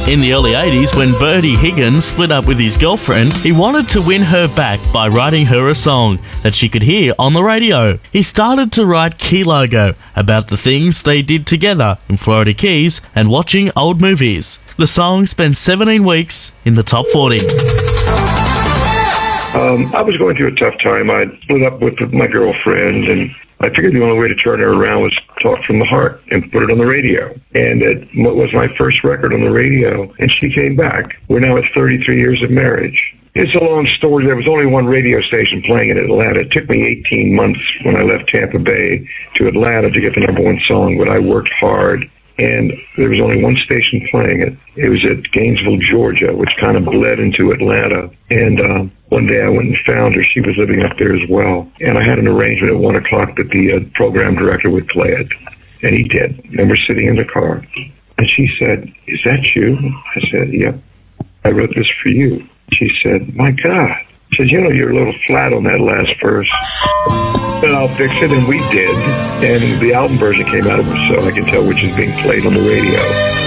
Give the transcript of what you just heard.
In the early 80s, when Bertie Higgins split up with his girlfriend, he wanted to win her back by writing her a song that she could hear on the radio. He started to write Key Largo about the things they did together in Florida Keys and watching old movies. The song spent 17 weeks in the top 40. I was going through a tough time. I split up with my girlfriend, and I figured the only way to turn her around was talk from the heart and put it on the radio. And it was my first record on the radio, and she came back. We're now at 33 years of marriage. It's a long story. There was only one radio station playing in Atlanta. It took me 18 months when I left Tampa Bay to Atlanta to get the #1 song, but I worked hard. And there was only one station playing it. It was at Gainesville, Georgia, which kind of bled into Atlanta. And one day I went and found her. She was living up there as well. And I had an arrangement at 1 o'clock that the program director would play it. And he did. And we're sitting in the car. And she said, "Is that you?" I said, "Yep. I wrote this for you." She said, "My God." She said, "You know, you're a little flat on that last verse." And I'll fix it, and we did. And the album version came out, so I can tell which is being played on the radio.